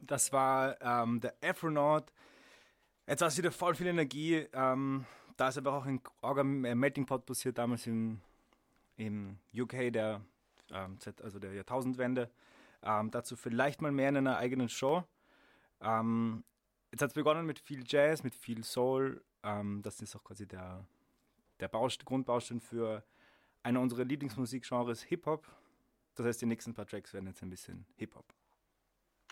Das war der Afronaut. Jetzt war es wieder voll viel Energie. Da ist aber auch ein Melting Pot passiert, damals im UK der Jahrtausendwende. Dazu vielleicht mal mehr in einer eigenen Show. Jetzt hat es begonnen mit viel Jazz, mit viel Soul. Das ist auch quasi der Grundbaustein für einer unserer Lieblingsmusikgenres, Hip-Hop. Das heißt, die nächsten paar Tracks werden jetzt ein bisschen Hip-Hop.